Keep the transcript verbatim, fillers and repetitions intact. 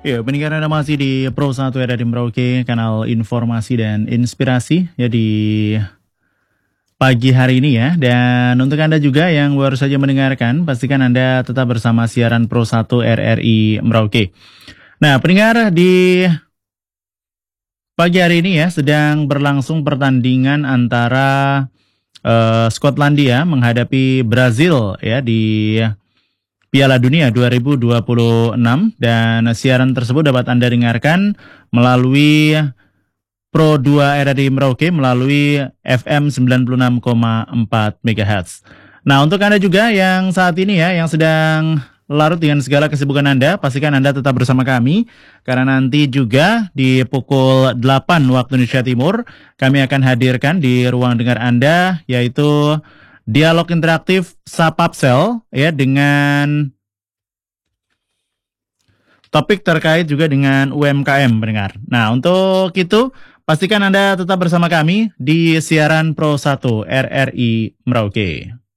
Ya, pendengar Anda masih di Pro satu R R I Merauke, kanal informasi dan inspirasi ya di pagi hari ini ya. Dan untuk Anda juga yang baru saja mendengarkan, pastikan Anda tetap bersama siaran Pro satu R R I Merauke. Nah, pendengar, di pagi hari ini ya sedang berlangsung pertandingan antara uh, Skotlandia menghadapi Brazil ya di Piala Dunia dua ribu dua puluh enam, dan siaran tersebut dapat Anda dengarkan melalui Pro dua R R I Merauke melalui F M sembilan puluh enam koma empat megahertz. Nah, untuk Anda juga yang saat ini ya yang sedang larut dengan segala kesibukan Anda, pastikan Anda tetap bersama kami karena nanti juga di pukul delapan waktu Indonesia Timur kami akan hadirkan di ruang dengar Anda yaitu dialog interaktif Sapapsel ya dengan topik terkait juga dengan U M K M pendengar. Nah, untuk itu pastikan Anda tetap bersama kami di siaran Pro satu R R I Merauke.